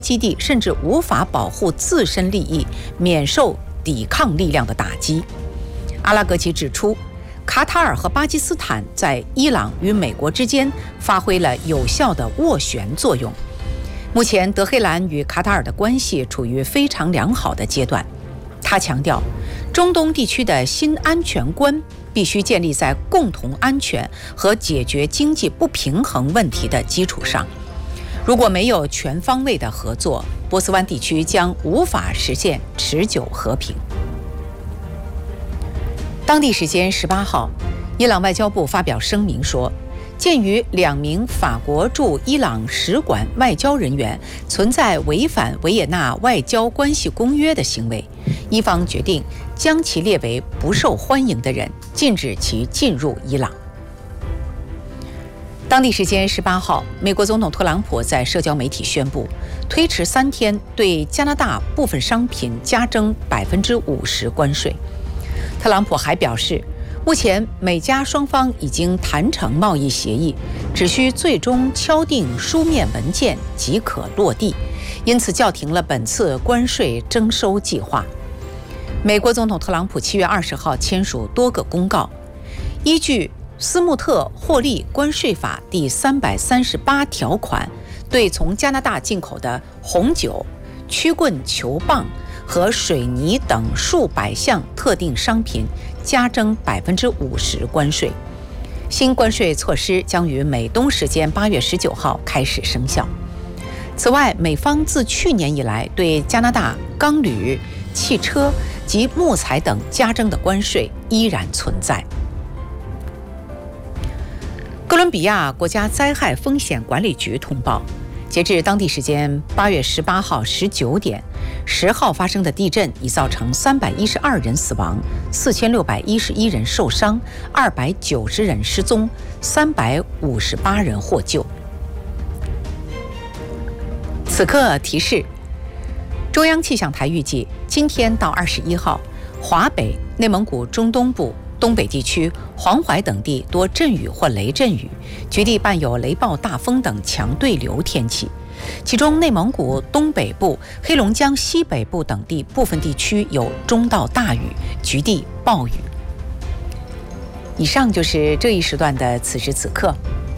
基地甚至无法保护自身利益，免受抵抗力量的打击。阿拉格齐指出，卡塔尔和巴基斯坦在伊朗与美国之间发挥了有效的斡旋作用。目前，德黑兰与卡塔尔的关系处于非常良好的阶段。他强调，中东地区的新安全观必须建立在共同安全和解决经济不平衡问题的基础上。如果没有全方位的合作，波斯湾地区将无法实现持久和平。当地时间18号，伊朗外交部发表声明说，鉴于2名法国驻伊朗使馆外交人员存在违反维也纳外交关系公约的行为，伊方决定将其列为不受欢迎的人，禁止其进入伊朗。当地时间18号，美国总统特朗普在社交媒体宣布，推迟3天对加拿大部分商品加征50%关税。特朗普还表示，目前美加双方已经谈成贸易协议，只需最终敲定书面文件即可落地，因此叫停了本次关税征收计划。美国总统特朗普7月20号签署多个公告，依据斯穆特获利关税法第338条款，对从加拿大进口的红酒、曲棍球棒和水泥等数百项特定商品加征50%关税。新关税措施将于美东时间8月19号开始生效。此外，美方自去年以来对加拿大钢铝、汽车及木材等加征的关税依然存在。哥伦比亚国家灾害风险管理局通报，截至当地时间8月18号19点，10号发生的地震已造成312人死亡，4611人受伤，290人失踪，358人获救。此刻提示：中央气象台预计，今天到21号，华北、内蒙古中东部、东北地区、黄淮等地多阵雨或雷阵雨，局地伴有雷暴、大风等强对流天气。其中，内蒙古东北部、黑龙江西北部等地部分地区有中到大雨，局地暴雨。以上就是这一时段的此时此刻。